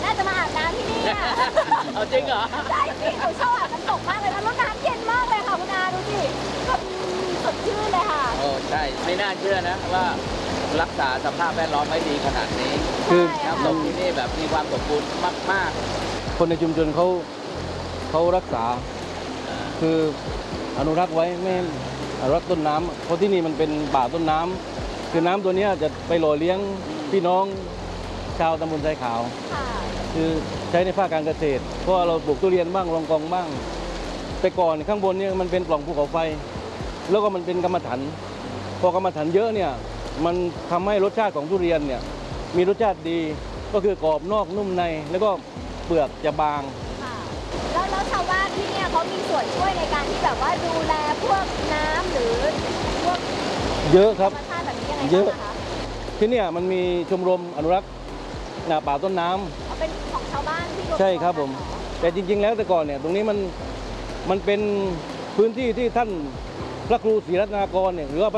น่าจะมาอาบน้ำที่นี่อะเอาจริงเหรอใช่สิหนูชอบอาบน้ำตกมากเลยนะแล้วน้ำเย็นมากเลยค่ะคุณอาดูสิแบบสดชื่นเลยค่ะโอ้ใช่ไม่น่าเชื่อนะว่ารักษาสภาพแวดล้อมไว้ดีขนาดนี้คือใช่น้ำตกที่นี่แบบมีความสมบูรณ์มากคนในชุมชนเขารักษาๆคืออนุรักษ์ไว้ไม่อนุรักษ์ต้นน้ำเพราะที่นี่มันเป็นป่าต้นน้ำคือน้ำตัวเนี้ยจะไปหล่อเลี้ยงพี่น้องชาวตำบลทรายขาวค่ะคือใช้ในภาคการเกษตรเพราะว่าเราปลูกทุเรียนบ้างรองกองบ้าง แต่ก่อนข้างบนเนี่ยมันเป็นปล่องภูเขาไฟ แล้วก็มันเป็นกรรมฐานพอกรรมฐานเยอะเนี่ยมันทำให้รสชาติของทุเรียนเนี่ยมีรสชาติดีก็คือกรอบนอกนุ่มใน แล้วก็เปลือกจะบางค่ะแล้วชาวบ้านที่เนี่ยเขามีส่วนช่วยในการที่แบบว่าดูแลพวกน้ำหรือพวกเยอะคธรัรบรมชาติแบบนี้ยังไงเยบ้างอะอะคะที่เนี่ยมันมีชมรมอนุรักษ์ป่าต้นน้ำเอาเป็นของชาวบ้านที่วใช่ครับตัวผกันมเหรอแต่จริง ๆ แล้วแต่ก่อนเนี่ยตรงนี้มันเป็นพื้นที่ที่ท่านพระครูศรีรัตนากรเนี่ยหรือว่า